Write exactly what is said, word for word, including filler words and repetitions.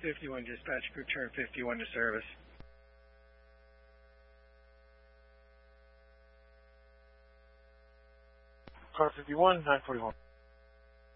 fifty-one dispatch, return fifty-one to service. Car fifty-one, nine forty-one.